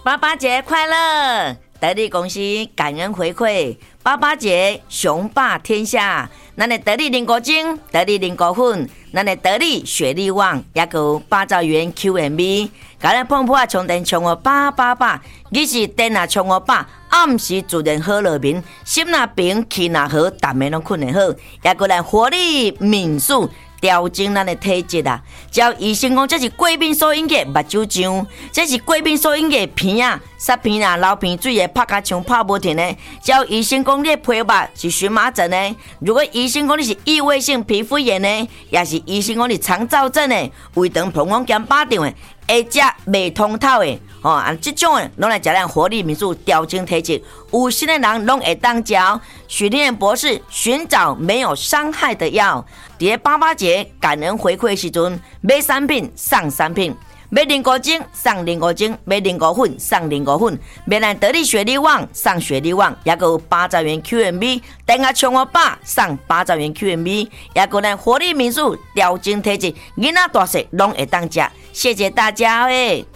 爸爸节快乐！得力公司感恩回馈，爸爸节雄霸天下。咱的得力零果精、得力零果粉，咱的得力雪力旺，也有8兆元 QMB。甲咱碰破充电充我888，你是电啊充我8，暗时自然好乐眠，心若平气若好，逐暝拢困得好。也有咱活力民宿。调整咱的体质啊！只要医生讲这是过敏所引起目睭胀，这是过敏所引起鼻啊、塞鼻啊、流鼻水的拍甲枪拍无停的。只要医生讲你的皮肤是荨麻疹的，如果医生讲你是异位性皮肤炎的，也是医生讲你肠燥症的、胃肠膀胱炎巴掌的，会食未通透的，这种的拢来食咱活力民宿调整体质，有心的人拢会当食。许天元博士寻找没有伤害的药。在88节感恩回馈时阵，买3品送3品，买零果精送零果精，买零果粉送零果粉，买咱得力雪力旺送雪力旺，也有8兆元 QMB， 等下冲我爸送8兆元 QMB， 也有咱活力民宿调整体质，囡仔大细拢会当食。谢谢大家诶！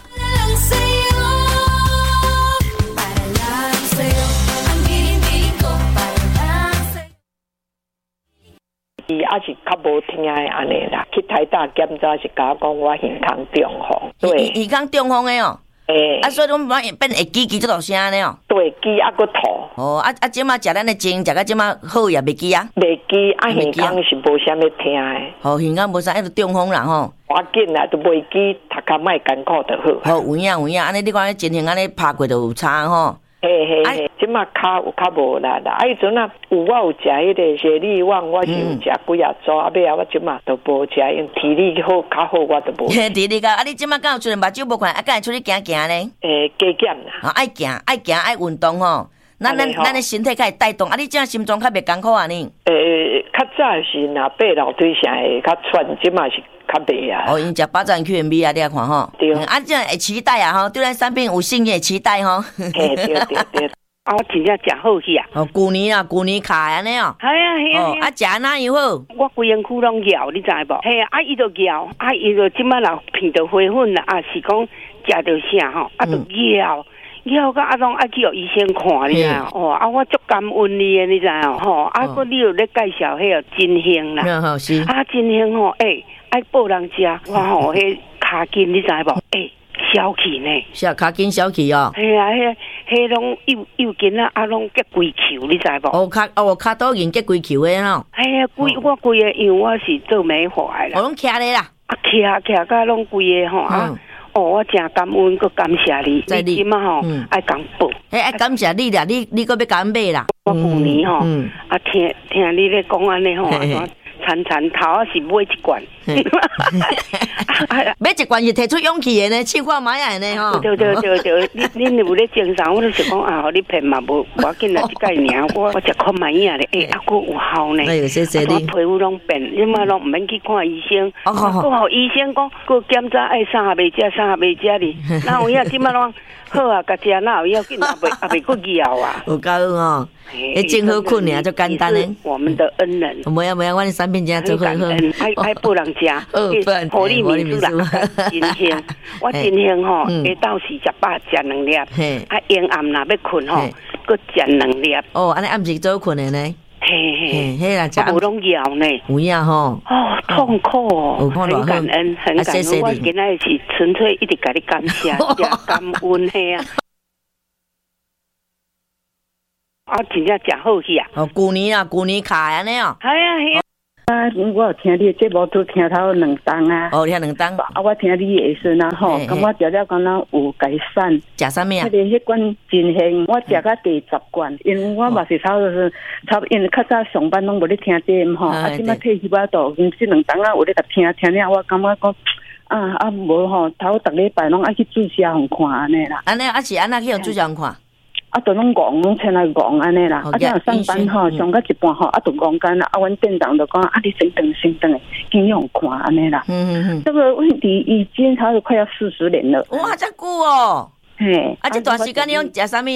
伊也是较无听的安尼啦，去台大检查是甲我讲我耳孔中风，对， 耳孔中风的哦，所以拢变会叽这大声的哦， 对，叽还佫吐。 即马食咱的精，食到即马好也袂记啊， 袂记耳孔是无啥物听的， 耳孔无啥，迄就中风啦吼。 我紧啦，都袂记，读较莫艰苦就好。 有影，安尼你看情形安尼拍过就有差吼。 嘿，即马骹有较无力啦。迄阵啊，我有食迄个雪力旺，我是有食几啊组，尾我即马都无食，因体力好较好，我都无。 体力你即马敢有出来目睭无看，敢会出去行行咧？ 加减啦。 爱行，爱运动吼。咱的身体较会带动，你这心脏较袂艰苦啊呢？ 较早是若爬楼梯啥会较喘，即马是较袂啊。 因食8兆元 QMB 啊，你来看吼。 对。 这样会期待啊吼，对咱产品有信任期待吼。 对。我真正食好去啊！ 旧年卡安尼哦。 系啊。 食哪样好？ 我规身躯拢咬，你知无？嘿啊，伊就咬，伊就即摆若片到花粉啦，是讲食到啥吼，就咬到拢爱去互医生看，你知我足感恩你的，你知佫你有咧介绍迄个金星啦， 是金星爱报人食，我迄骹筋你知无？小气呢？ 骹筋小气哦。 系啊，迄拢幼筋啊，拢结规球，你知无？ 骹倒筋结规球的吼。 哎呀，我规个，因为我是做美发的啦。 拢徛咧啦。 徛甲拢规个吼我真感恩，佮感谢你。你即马吼爱讲报。 爱感谢你啦，你佮要感买啦。 我旧年吼听你咧讲安尼吼。田头啊是买一罐， 买一罐是提出勇气的呢，试看买啊呢吼。 对，你有咧精神，我就是讲互你骗嘛，无要紧啦，即个尔我食看买啊咧，佫有效呢。 谢谢你。 皮肤拢变，因为拢毋免去看医生，佫互医生讲，佫检查啥也袂食哩，哪有影即摆拢好啊，甲食哪有要紧啊，袂佫咬啊。 有够哦，真好困尔，就简单呢。 我们的恩人。 没有，我的产品真做好。 爱不人食，活力民宿啦，真香。我真香吼，下昼时食饱食2粒，阴暗若要困吼，佫食2粒。 安尼暗时早困的呢？嘿啦， 我有拢咬呢。 有影吼。 痛苦哦，很感恩，很感恩。我今仔是纯粹一直甲你感谢，感恩嘿啊。真正食好去啊！ 旧年卡安尼哦。 系啊。 我有听你的节目都听头2档啊。 听2档。 我听你的时阵吼，感觉食了敢若有改善。 食啥物啊？ 迄罐真香，我食到第10罐，因为我嘛是差因为较早上班拢无咧听节目吼，即摆退休度，这2档有咧甲听了，我感觉讲无吼，头逐礼拜拢爱去注射互看安尼啦。 安尼是安那去互注射互看？ 就拢戆，拢请来戆安尼啦。这样上班吼，上到一半吼，就戆干啦。阮店长就讲，你先等诶，先用看安尼啦。这个问题已经差不多快要40年了。 哇，这久哦。 嘿。 这段时间你用食啥物啊？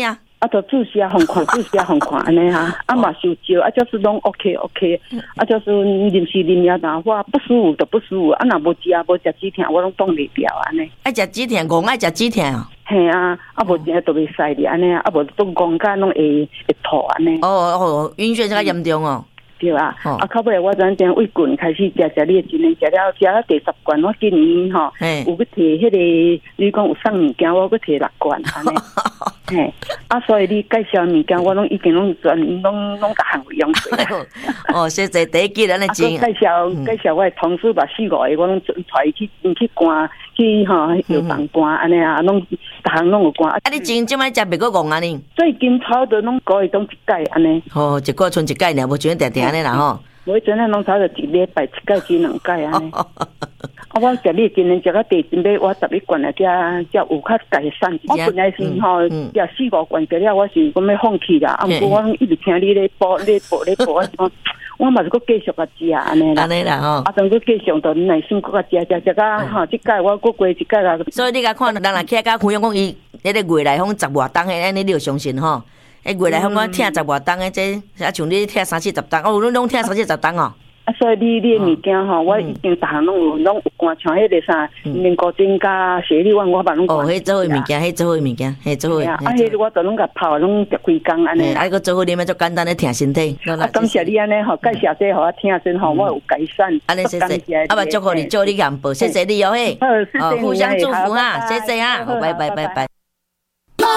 啊，就注射红看，注射红看安尼哈，啊嘛受招，啊就是拢 OK， 啊就是临时临了，但我不舒服就不舒服，啊若无食止痛，我拢挡袂掉安尼。 爱食止痛，戆爱食止痛哦。 嘿啊，啊无食都袂使哩安尼啊，无都戆甲拢会吐安尼。 哦，晕眩较严重哦。 对啊，啊，到尾我转正胃棍开始食你的真诶，食了第10罐，我今年吼有去摕迄个，你讲有送物件，我去摕6罐安尼。嘿，啊，所以你介绍物件，我拢已经拢逐项会用过。 哦，谢谢第一季咱的真。 介绍我的同事吧，4、5个，我拢带伊去关去药房关安尼啊，拢逐项拢有关。 啊，你真即摆食袂过戆啊你？ 最近差不多拢1个月拢1届安尼。 哦，一个剩1届尔，无像定定安尼啦吼。 我真正拢差不多1礼拜1届至2届安尼。啊，我食你今年食到第真买，我11罐啊，才有较改善。我本来是吼食4、5罐，食了我是讲要放弃啦。啊，不过我一直听你咧播，我讲我嘛是搁继续甲食安尼啦。 安尼啦吼。 啊，当搁继续到耐心搁甲食到吼，即届我搁过一届啦。 所以你甲看，人来起甲分享讲伊迄个月来风10外冬诶，安尼你就相信吼。月来风我听10外冬诶，这啊像你听30、10冬，哦，你拢听30、10冬哦。 啊，所以你的物件吼，我已经逐项拢有关，像迄个啥面膏精加雪莉丸，我把拢关。 哦，迄做伙物件，迄做伙物件，迄做伙。 啊，迄我都拢甲泡，拢食规工安尼。 啊，个做伙啉，足简单咧，听身体。 啊，感谢你安尼吼，介绍这互我听先吼，我有改善。 安尼谢谢，啊，嘛祝福你，祝你幸福，谢谢你哦嘿。 好， 互相祝福哈，谢谢哈，拜拜。